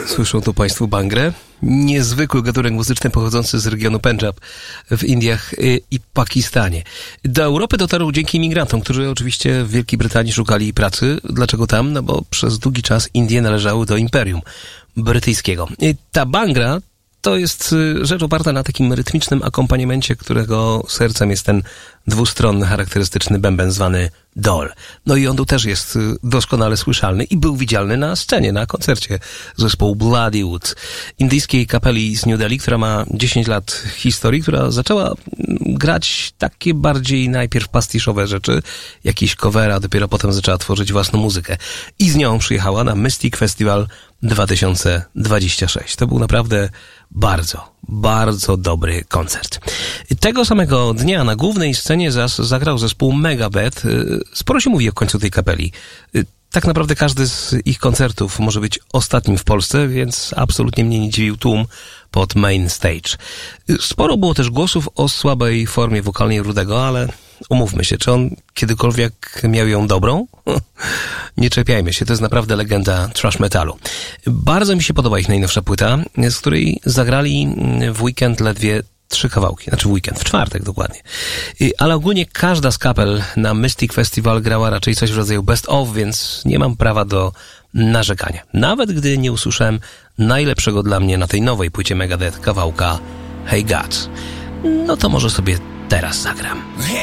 Słyszą tu Państwo Bangrę. Niezwykły gatunek muzyczny pochodzący z regionu Pendżab w Indiach i Pakistanie. Do Europy dotarł dzięki imigrantom, którzy oczywiście w Wielkiej Brytanii szukali pracy. Dlaczego tam? No bo przez długi czas Indie należały do Imperium Brytyjskiego. Ta Bangra to jest rzecz oparta na takim rytmicznym akompaniamencie, którego sercem jest ten dwustronny, charakterystyczny bęben zwany dol. No i on tu też jest doskonale słyszalny i był widzialny na scenie, na koncercie zespołu Bloodywood, indyjskiej kapeli z New Delhi, która ma 10 lat historii, która zaczęła grać takie bardziej najpierw pastiszowe rzeczy, jakieś covery, a dopiero potem zaczęła tworzyć własną muzykę. I z nią przyjechała na Mystic Festival 2026. To był naprawdę bardzo, bardzo dobry koncert. Tego samego dnia na głównej scenie zagrał zespół Megadeth. Sporo się mówi o końcu tej kapeli. Tak naprawdę każdy z ich koncertów może być ostatnim w Polsce, więc absolutnie mnie nie dziwił tłum pod main stage. Sporo było też głosów o słabej formie wokalnej Rudego, ale umówmy się, czy on kiedykolwiek miał ją dobrą? Nie czepiajmy się, to jest naprawdę legenda thrash metalu. Bardzo mi się podoba ich najnowsza płyta, z której zagrali w weekend ledwie 3 kawałki, znaczy w weekend, w czwartek dokładnie. Ale ogólnie każda z kapel na Mystic Festival grała raczej coś w rodzaju best of, więc nie mam prawa do narzekania. Nawet gdy nie usłyszałem najlepszego dla mnie na tej nowej płycie Megadeth kawałka Hey God. No to może sobie teraz zagram.